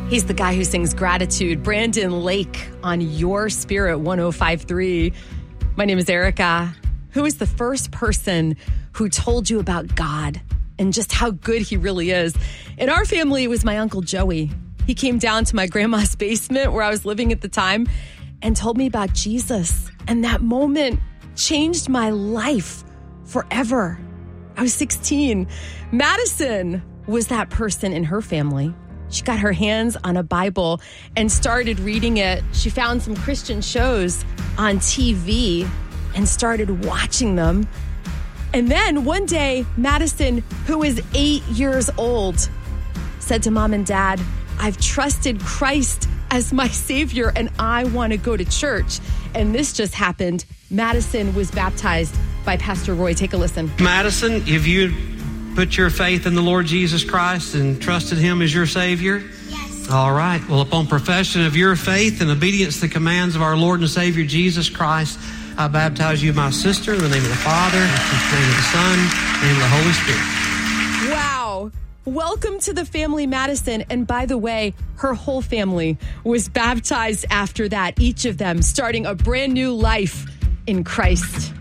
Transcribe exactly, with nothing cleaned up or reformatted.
He's the guy who sings Gratitude, Brandon Lake on Your Spirit one oh five point three. My name is Erica. Who is the first person who told you about God and just how good he really is? In our family, it was my Uncle Joey. He came down to my grandma's basement where I was living at the time and told me about Jesus. And that moment changed my life forever. I was sixteen. Madison was that person in her family. She got her hands on a Bible and started reading it. She found some Christian shows on T V and started watching them. And then one day, Madison, who is eight years old, said to Mom and Dad, I've trusted Christ as my Savior and I want to go to church. And this just happened. Madison was baptized by Pastor Roy. Take a listen. Madison, have you put your faith in the Lord Jesus Christ and trusted him as your Savior? Yes. All right. Well, upon profession of your faith and obedience to the commands of our Lord and Savior Jesus Christ, I baptize you, my sister, in the name of the Father, in the name of the Son, in the name of the Holy Spirit. Wow. Welcome to the family, Madison. And by the way, her whole family was baptized after that, each of them starting a brand new life in Christ.